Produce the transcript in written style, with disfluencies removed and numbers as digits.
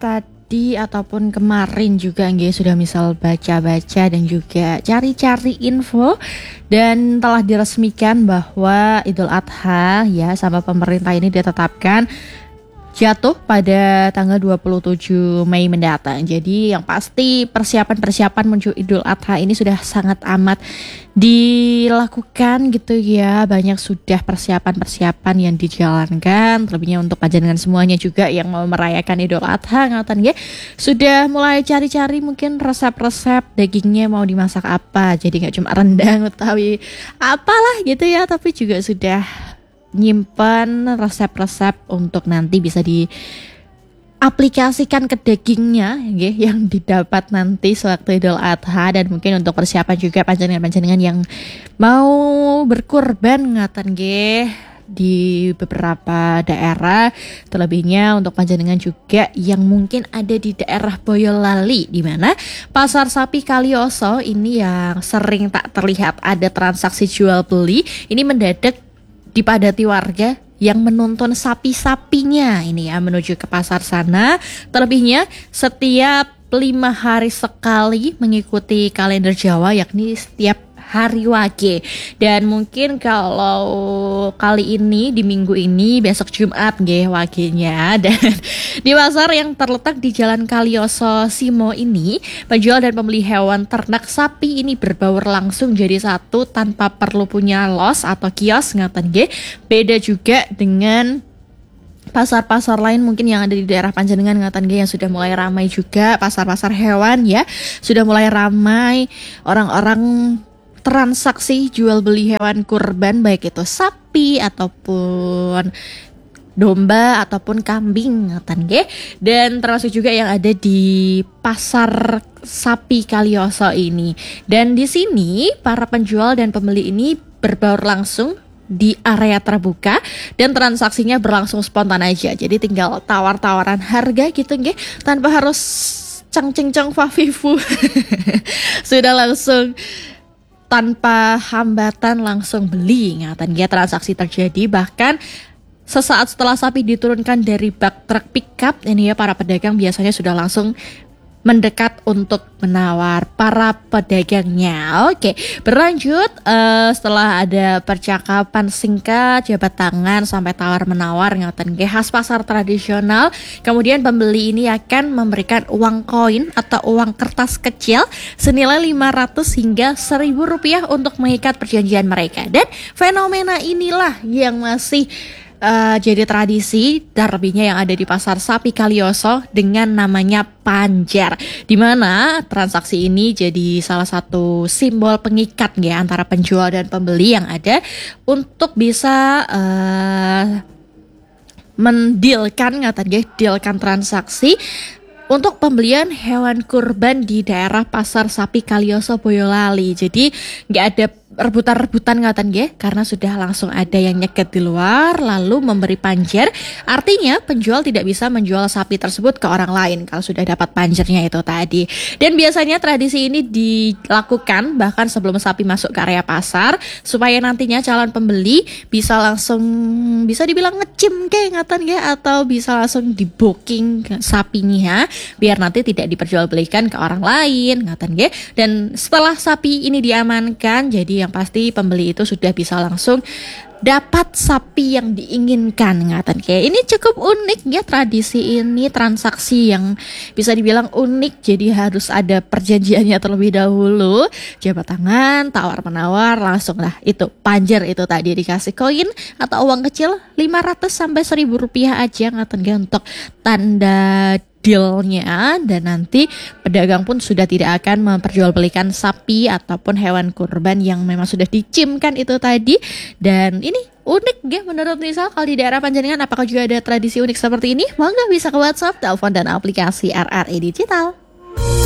tadi ataupun kemarin juga nggih sudah misal baca-baca dan juga cari-cari info dan telah diresmikan bahwa Idul Adha ya sama pemerintah ini ditetapkan jatuh pada tanggal 27 Mei mendatang. Jadi yang pasti persiapan-persiapan menuju Idul Adha ini sudah sangat amat dilakukan gitu ya. Banyak sudah persiapan-persiapan yang dijalankan. Terlebihnya untuk panjenengan semuanya juga yang mau merayakan Idul Adha ngaten nggih. Sudah mulai cari-cari mungkin resep-resep dagingnya mau dimasak apa. Jadi gak cuma rendang utawi apalah gitu ya, tapi juga sudah nyimpan resep-resep untuk nanti bisa diaplikasikan ke dagingnya yang didapat nanti sewaktu Idul Adha. Dan mungkin untuk persiapan juga panjenengan-panjenengan yang mau berkurban ngaten nggih di beberapa daerah, terlebihnya untuk panjenengan juga yang mungkin ada di daerah Boyolali, di mana pasar sapi Kalioso ini yang sering tak terlihat ada transaksi jual beli ini mendadak dipadati warga yang menonton sapi-sapinya ini ya menuju ke pasar sana. Terlebihnya setiap 5 hari sekali mengikuti kalender Jawa, yakni setiap hari Wage. Dan mungkin kalau kali ini di minggu ini besok Jumat nggih wagenya. Dan di pasar yang terletak di Jalan Kalioso Simo ini, penjual dan pembeli hewan ternak sapi ini berbaur langsung jadi satu tanpa perlu punya los atau kios ngaten nggih. Beda juga dengan pasar-pasar lain mungkin yang ada di daerah panjenengan ngaten nggih yang sudah mulai ramai juga. Pasar-pasar hewan ya sudah mulai ramai orang-orang transaksi jual beli hewan kurban, baik itu sapi ataupun domba ataupun kambing ngaten nggih. Dan termasuk juga yang ada di pasar sapi Kalioso ini. Dan di sini para penjual dan pembeli ini berbaur langsung di area terbuka dan transaksinya berlangsung spontan aja. Jadi tinggal tawar-tawaran harga gitu nggih, tanpa harus cang-cing-cang fafifu. Sudah langsung tanpa hambatan langsung beli ngaten nggih, transaksi terjadi. Bahkan sesaat setelah sapi diturunkan dari bak truk pickup ini ya, para pedagang biasanya sudah langsung mendekat untuk menawar para pedagangnya. Oke, berlanjut setelah ada percakapan singkat, jabat tangan sampai tawar menawar ngaten nggih khas pasar tradisional. Kemudian pembeli ini akan memberikan uang koin atau uang kertas kecil senilai 500 hingga 1.000 rupiah untuk mengikat perjanjian mereka. Dan fenomena inilah yang masih jadi tradisi terlebihnya yang ada di pasar sapi Kalioso dengan namanya panjer, di mana transaksi ini jadi salah satu simbol pengikat ya antara penjual dan pembeli yang ada untuk bisa mendealkan ngaten nggih, dealkan transaksi untuk pembelian hewan kurban di daerah pasar sapi Kalioso Boyolali. Jadi nggak ada rebutan-rebutan ngaten nggih, karena sudah langsung ada yang nyeget di luar lalu memberi panjer. Artinya penjual tidak bisa menjual sapi tersebut ke orang lain kalau sudah dapat panjernya itu tadi. Dan biasanya tradisi ini dilakukan bahkan sebelum sapi masuk ke area pasar supaya nantinya calon pembeli bisa langsung bisa dibilang ngecim kayak ngaten nggih, atau bisa langsung di booking sapinya biar nanti tidak diperjualbelikan ke orang lain ngaten nggih. Dan setelah sapi ini diamankan, jadi yang pasti pembeli itu sudah bisa langsung dapat sapi yang diinginkan ngaten nggih. Ini cukup unik ya tradisi ini, transaksi yang bisa dibilang unik. Jadi harus ada perjanjiannya terlebih dahulu, jabat tangan, tawar menawar, langsung lah itu panjer itu tadi dikasih koin atau uang kecil 500 sampai 1.000 rupiah aja ngaten nggih untuk tanda dealnya. Dan nanti pedagang pun sudah tidak akan memperjualbelikan sapi ataupun hewan kurban yang memang sudah dicimkan itu tadi. Dan ini unik ya menurut Nisa. Kalau di daerah panjenengan apakah juga ada tradisi unik seperti ini? Monggo bisa ke WhatsApp, telepon dan aplikasi RRI Digital.